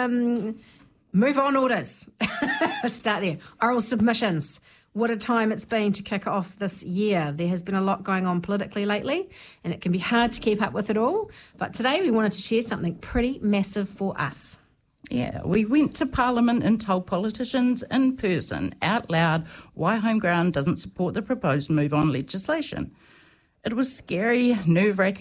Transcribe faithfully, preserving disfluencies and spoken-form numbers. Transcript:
um, move on orders. Start there. Oral submissions. What a time it's been to kick off this year. There has been a lot going on politically lately, and it can be hard to keep up with it all. But today we wanted to share something pretty massive for us. Yeah, we went to Parliament and told politicians in person, out loud, why Homeground doesn't support the proposed move on legislation. It was scary, nerve-wracking,